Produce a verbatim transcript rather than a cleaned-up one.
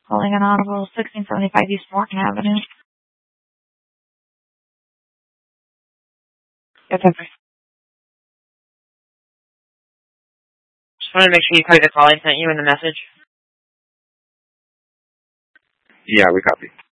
Calling an audible sixteen seventy-five East Morgan Avenue. Yes, I'm Just wanted to make sure you caught the call I sent you in the message. Yeah, we copy.